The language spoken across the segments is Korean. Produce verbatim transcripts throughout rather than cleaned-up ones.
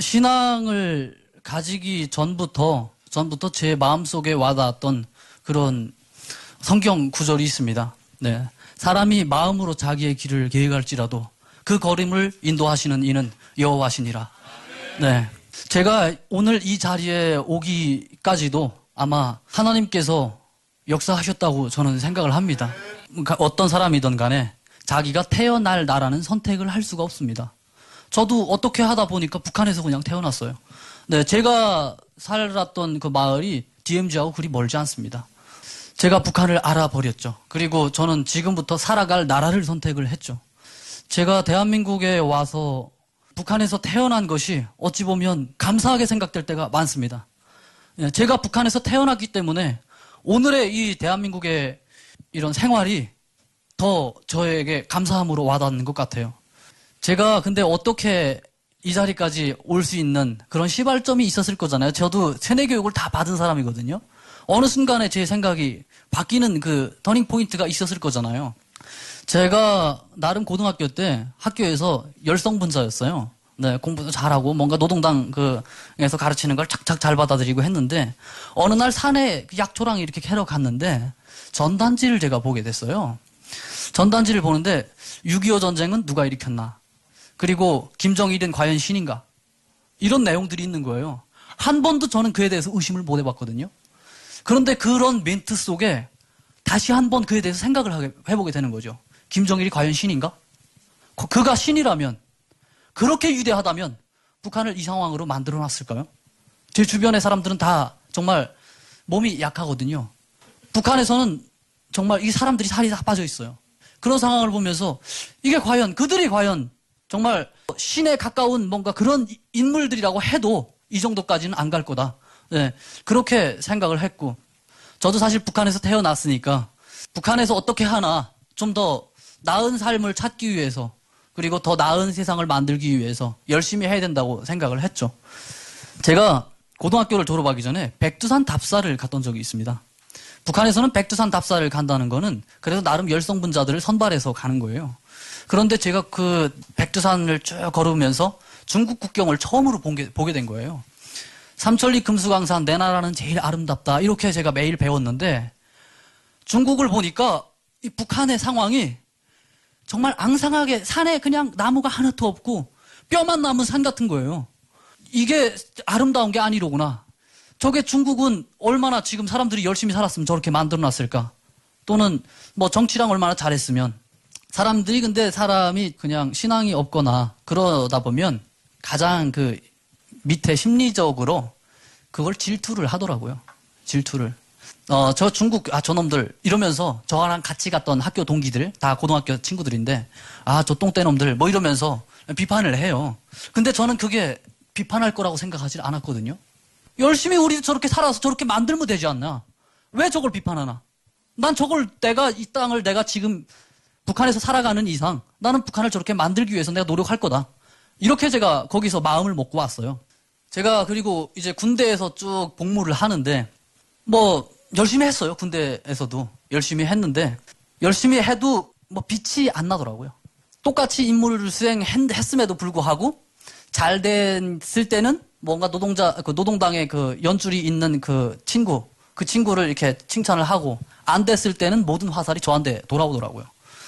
신앙을 가지기 전부터 전부터 제 마음속에 와닿았던 그런 성경 구절이 있습니다. 네. 사람이 마음으로 자기의 길을 계획할지라도 그 걸음을 인도하시는 이는 여호와시니라. 네. 제가 오늘 이 자리에 오기까지도 아마 하나님께서 역사하셨다고 저는 생각을 합니다. 그러니까 어떤 사람이든 간에 자기가 태어날 나라는 선택을 할 수가 없습니다. 저도 어떻게 하다 보니까 북한에서 그냥 태어났어요. 네, 제가 살았던 그 마을이 디엠지하고 그리 멀지 않습니다. 제가 북한을 알아버렸죠. 그리고 저는 지금부터 살아갈 나라를 선택을 했죠. 제가 대한민국에 와서 북한에서 태어난 것이 어찌 보면 감사하게 생각될 때가 많습니다. 제가 북한에서 태어났기 때문에 오늘의 이 대한민국의 이런 생활이 더 저에게 감사함으로 와닿는 것 같아요. 제가 근데 어떻게 이 자리까지 올 수 있는 그런 시발점이 있었을 거잖아요. 저도 세뇌 교육을 다 받은 사람이거든요. 어느 순간에 제 생각이 바뀌는 그 터닝 포인트가 있었을 거잖아요. 제가 나름 고등학교 때 학교에서 열성분자였어요. 네, 공부도 잘하고 뭔가 노동당 그에서 가르치는 걸 착착 잘 받아들이고 했는데 어느 날 산에 약초랑 이렇게 캐러 갔는데 전단지를 제가 보게 됐어요. 전단지를 보는데 육이오 전쟁은 누가 일으켰나? 그리고 김정일은 과연 신인가? 이런 내용들이 있는 거예요. 한 번도 저는 그에 대해서 의심을 못 해봤거든요. 그런데 그런 멘트 속에 다시 한 번 그에 대해서 생각을 하게, 해보게 되는 거죠. 김정일이 과연 신인가? 그가 신이라면, 그렇게 위대하다면 북한을 이 상황으로 만들어놨을까요? 제 주변의 사람들은 다 정말 몸이 약하거든요. 북한에서는 정말 이 사람들이 살이 다 빠져 있어요. 그런 상황을 보면서 이게 과연 그들이 과연 정말 신에 가까운 뭔가 그런 인물들이라고 해도 이 정도까지는 안 갈 거다. 네, 그렇게 생각을 했고 저도 사실 북한에서 태어났으니까 북한에서 어떻게 하나 좀 더 나은 삶을 찾기 위해서 그리고 더 나은 세상을 만들기 위해서 열심히 해야 된다고 생각을 했죠. 제가 고등학교를 졸업하기 전에 백두산 답사를 갔던 적이 있습니다. 북한에서는 백두산 답사를 간다는 거는 그래서 나름 열성분자들을 선발해서 가는 거예요. 그런데 제가 그 백두산을 쭉 걸으면서 중국 국경을 처음으로 보게 된 거예요. 삼천리 금수강산 내 나라는 제일 아름답다 이렇게 제가 매일 배웠는데 중국을 보니까 이 북한의 상황이 정말 앙상하게 산에 그냥 나무가 하나도 없고 뼈만 남은 산 같은 거예요. 이게 아름다운 게 아니로구나. 저게 중국은 얼마나 지금 사람들이 열심히 살았으면 저렇게 만들어놨을까. 또는 뭐 정치랑 얼마나 잘했으면. 사람들이 근데 사람이 그냥 신앙이 없거나 그러다 보면 가장 그 밑에 심리적으로 그걸 질투를 하더라고요. 질투를. 어, 저 중국, 아, 저놈들, 이러면서 저랑 같이 갔던 학교 동기들, 다 고등학교 친구들인데, 아, 저 똥떼놈들, 뭐 이러면서 비판을 해요. 근데 저는 그게 비판할 거라고 생각하지 않았거든요. 열심히 우리 저렇게 살아서 저렇게 만들면 되지 않나? 왜 저걸 비판하나? 난 저걸 내가, 이 땅을 내가 지금 북한에서 살아가는 이상, 나는 북한을 저렇게 만들기 위해서 내가 노력할 거다. 이렇게 제가 거기서 마음을 먹고 왔어요. 제가 그리고 이제 군대에서 쭉 복무를 하는데, 뭐, 열심히 했어요. 군대에서도. 열심히 했는데, 열심히 해도 뭐 빛이 안 나더라고요. 똑같이 임무를 수행했음에도 불구하고, 잘 됐을 때는 뭔가 노동자, 그 노동당의 그 연줄이 있는 그 친구, 그 친구를 이렇게 칭찬을 하고, 안 됐을 때는 모든 화살이 저한테 돌아오더라고요.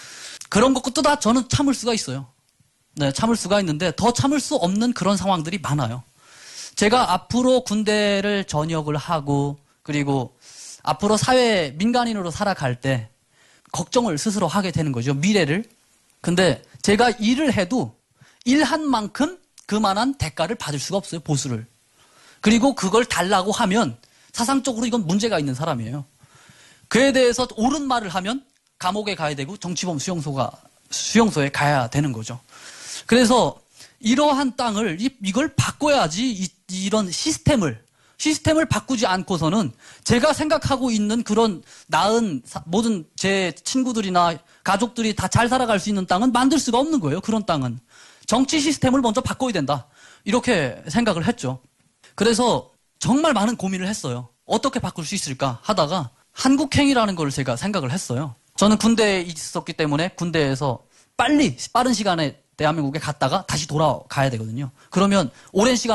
그런 것도 다 저는 참을 수가 있어요. 네, 참을 수가 있는데, 더 참을 수 없는 그런 상황들이 많아요. 제가 앞으로 군대를 전역을 하고, 그리고 앞으로 사회 민간인으로 살아갈 때 걱정을 스스로 하게 되는 거죠. 미래를. 근데 제가 일을 해도 일한 만큼 그만한 대가를 받을 수가 없어요. 보수를. 그리고 그걸 달라고 하면 사상적으로 이건 문제가 있는 사람이에요. 그에 대해서 옳은 말을 하면 감옥에 가야 되고 정치범 수용소가, 수용소에 가야 되는 거죠. 그래서 이러한 땅을, 이걸 바꿔야지 이, 이런 시스템을 시스템을 바꾸지 않고서는 제가 생각하고 있는 그런 나은 모든 제 친구들이나 가족들이 다 잘 살아갈 수 있는 땅은 만들 수가 없는 거예요. 그런 땅은. 정치 시스템을 먼저 바꿔야 된다. 이렇게 생각을 했죠. 그래서 정말 많은 고민을 했어요. 어떻게 바꿀 수 있을까 하다가 한국행이라는 걸 제가 생각을 했어요. 저는 군대에 있었기 때문에 군대에서 빨리 빠른 시간에 대한민국에 갔다가 다시 돌아가야 되거든요. 그러면 오랜 시간